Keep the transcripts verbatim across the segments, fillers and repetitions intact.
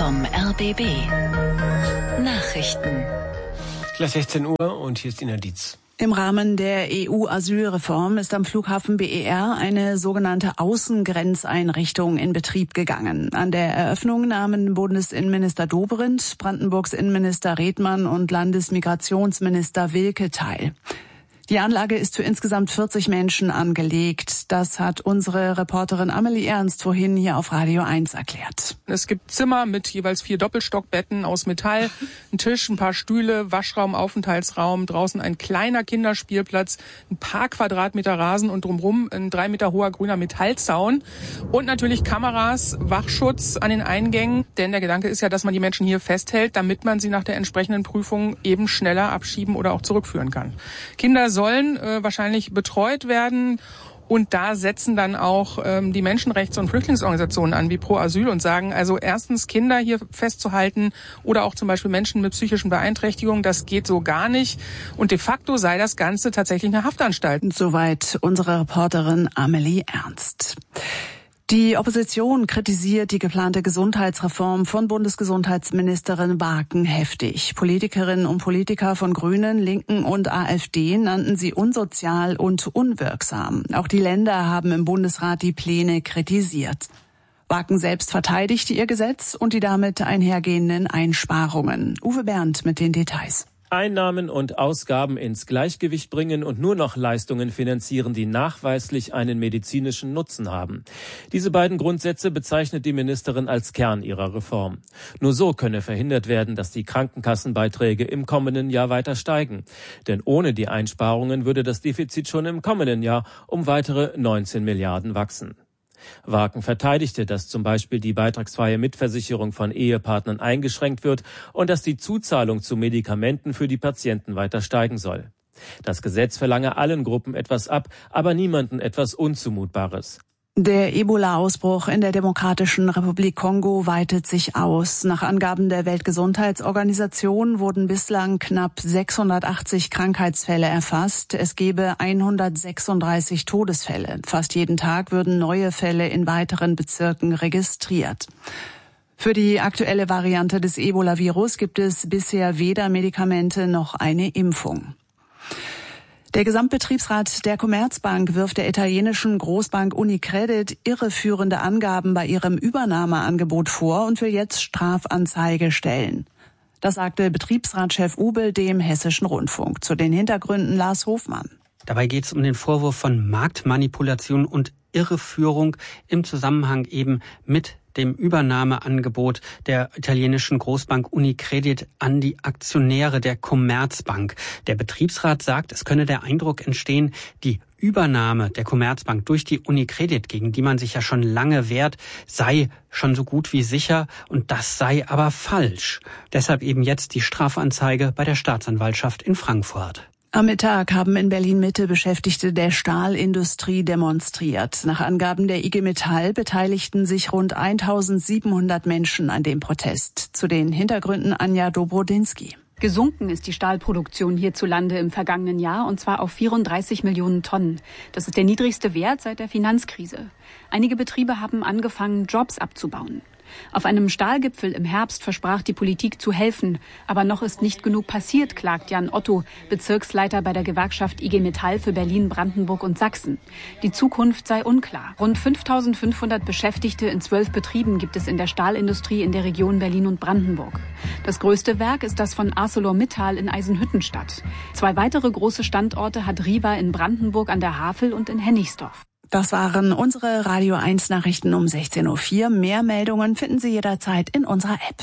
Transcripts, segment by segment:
vom R B B. Nachrichten. Gleich sechzehn Uhr und hier ist Ina Dietz. Im Rahmen der E U-Asylreform ist am Flughafen B E R eine sogenannte Außengrenzeinrichtung in Betrieb gegangen. An der Eröffnung nahmen Bundesinnenminister Dobrindt, Brandenburgs Innenminister Redmann und Landesmigrationsminister Wilke teil. Die Anlage ist für insgesamt vierzig Menschen angelegt. Das hat unsere Reporterin Amelie Ernst vorhin hier auf Radio eins erklärt. Es gibt Zimmer mit jeweils vier Doppelstockbetten aus Metall, ein Tisch, ein paar Stühle, Waschraum, Aufenthaltsraum, draußen ein kleiner Kinderspielplatz, ein paar Quadratmeter Rasen und drumherum ein drei Meter hoher grüner Metallzaun und natürlich Kameras, Wachschutz an den Eingängen. Denn der Gedanke ist ja, dass man die Menschen hier festhält, damit man sie nach der entsprechenden Prüfung eben schneller abschieben oder auch zurückführen kann. Kinder sollen äh, wahrscheinlich betreut werden. Und da setzen dann auch ähm, die Menschenrechts- und Flüchtlingsorganisationen an, wie Pro Asyl, und sagen, also erstens Kinder hier festzuhalten oder auch zum Beispiel Menschen mit psychischen Beeinträchtigungen, das geht so gar nicht. Und de facto sei das Ganze tatsächlich eine Haftanstalt. Soweit unsere Reporterin Amelie Ernst. Die Opposition kritisiert die geplante Gesundheitsreform von Bundesgesundheitsministerin Waken heftig. Politikerinnen und Politiker von Grünen, Linken und AfD nannten sie unsozial und unwirksam. Auch die Länder haben im Bundesrat die Pläne kritisiert. Waken selbst verteidigte ihr Gesetz und die damit einhergehenden Einsparungen. Uwe Bernd mit den Details. Einnahmen und Ausgaben ins Gleichgewicht bringen und nur noch Leistungen finanzieren, die nachweislich einen medizinischen Nutzen haben. Diese beiden Grundsätze bezeichnet die Ministerin als Kern ihrer Reform. Nur so könne verhindert werden, dass die Krankenkassenbeiträge im kommenden Jahr weiter steigen. Denn ohne die Einsparungen würde das Defizit schon im kommenden Jahr um weitere neunzehn Milliarden wachsen. Waken verteidigte, dass zum Beispiel die beitragsfreie Mitversicherung von Ehepartnern eingeschränkt wird und dass die Zuzahlung zu Medikamenten für die Patienten weiter steigen soll. Das Gesetz verlange allen Gruppen etwas ab, aber niemanden etwas Unzumutbares. Der Ebola-Ausbruch in der Demokratischen Republik Kongo weitet sich aus. Nach Angaben der Weltgesundheitsorganisation wurden bislang knapp sechshundertachtzig Krankheitsfälle erfasst. Es gebe hundertsechsunddreißig Todesfälle. Fast jeden Tag würden neue Fälle in weiteren Bezirken registriert. Für die aktuelle Variante des Ebola-Virus gibt es bisher weder Medikamente noch eine Impfung. Der Gesamtbetriebsrat der Commerzbank wirft der italienischen Großbank Unicredit irreführende Angaben bei ihrem Übernahmeangebot vor und will jetzt Strafanzeige stellen. Das sagte Betriebsratschef Ubel dem Hessischen Rundfunk. Zu den Hintergründen Lars Hofmann. Dabei geht es um den Vorwurf von Marktmanipulation und Irreführung im Zusammenhang eben mit dem Übernahmeangebot der italienischen Großbank Unicredit an die Aktionäre der Commerzbank. Der Betriebsrat sagt, es könne der Eindruck entstehen, die Übernahme der Commerzbank durch die Unicredit, gegen die man sich ja schon lange wehrt, sei schon so gut wie sicher, und das sei aber falsch. Deshalb eben jetzt die Strafanzeige bei der Staatsanwaltschaft in Frankfurt. Am Mittag haben in Berlin-Mitte Beschäftigte der Stahlindustrie demonstriert. Nach Angaben der I G Metall beteiligten sich rund eintausendsiebenhundert Menschen an dem Protest. Zu den Hintergründen Anja Dobrodinsky. Gesunken ist die Stahlproduktion hierzulande im vergangenen Jahr, und zwar auf vierunddreißig Millionen Tonnen. Das ist der niedrigste Wert seit der Finanzkrise. Einige Betriebe haben angefangen, Jobs abzubauen. Auf einem Stahlgipfel im Herbst versprach die Politik zu helfen. Aber noch ist nicht genug passiert, klagt Jan Otto, Bezirksleiter bei der Gewerkschaft I G Metall für Berlin, Brandenburg und Sachsen. Die Zukunft sei unklar. Rund fünftausendfünfhundert Beschäftigte in zwölf Betrieben gibt es in der Stahlindustrie in der Region Berlin und Brandenburg. Das größte Werk ist das von ArcelorMittal in Eisenhüttenstadt. Zwei weitere große Standorte hat Riva in Brandenburg an der Havel und in Hennigsdorf. Das waren unsere Radio eins Nachrichten um sechzehn Uhr vier. Mehr Meldungen finden Sie jederzeit in unserer App.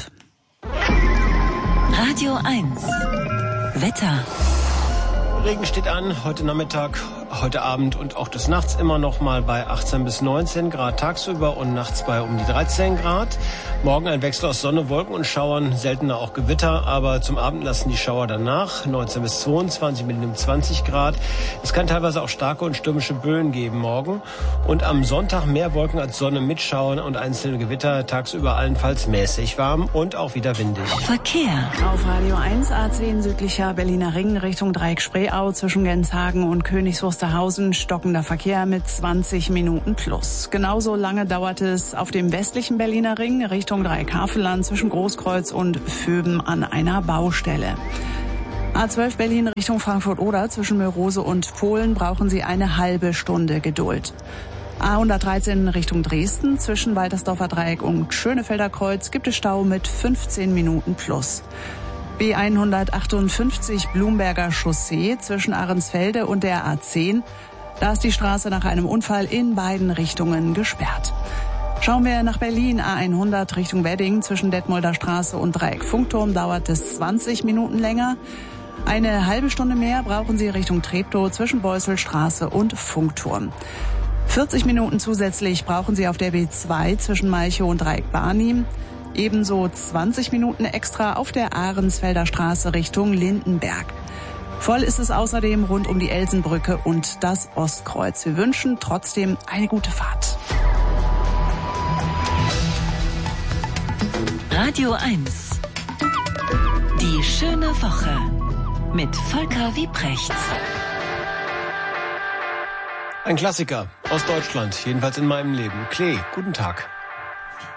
Radio eins. Wetter. Regen steht an, heute Nachmittag, heute Abend und auch des Nachts immer noch mal bei achtzehn bis neunzehn Grad tagsüber und nachts bei um die dreizehn Grad. Morgen ein Wechsel aus Sonne, Wolken und Schauern, seltener auch Gewitter, aber zum Abend lassen die Schauer danach. neunzehn bis zweiundzwanzig mit um zwanzig Grad. Es kann teilweise auch starke und stürmische Böen geben morgen. Und am Sonntag mehr Wolken als Sonne mit Schauern und einzelne Gewitter, tagsüber allenfalls mäßig warm und auch wieder windig. Verkehr. Auf Radio eins A zehn südlicher Berliner Ring Richtung Dreieck Spreeau zwischen Genshagen und Königswuster Wusterhausen stockender Verkehr mit zwanzig Minuten plus. Genauso lange dauert es auf dem westlichen Berliner Ring Richtung Dreieckhavelland zwischen Großkreuz und Vöben an einer Baustelle. A zwölf Berlin Richtung Frankfurt-Oder zwischen Mörose und Polen brauchen Sie eine halbe Stunde Geduld. A hundertdreizehn Richtung Dresden zwischen Waltersdorfer Dreieck und Schönefelder Kreuz gibt es Stau mit fünfzehn Minuten plus. B hundertachtundfünfzig Blumberger Chaussee zwischen Ahrensfelde und der A zehn. Da ist die Straße nach einem Unfall in beiden Richtungen gesperrt. Schauen wir nach Berlin. A hundert Richtung Wedding zwischen Detmolder Straße und Dreieck Funkturm dauert es zwanzig Minuten länger. Eine halbe Stunde mehr brauchen Sie Richtung Treptow zwischen Beusselstraße und Funkturm. vierzig Minuten zusätzlich brauchen Sie auf der B zwei zwischen Malchow und Dreieck Barnim. Ebenso zwanzig Minuten extra auf der Ahrensfelder Straße Richtung Lindenberg. Voll ist es außerdem rund um die Elsenbrücke und das Ostkreuz. Wir wünschen trotzdem eine gute Fahrt. Radio eins. Die schöne Woche mit Volker Wiebrecht. Ein Klassiker aus Deutschland, jedenfalls in meinem Leben. Klee, guten Tag.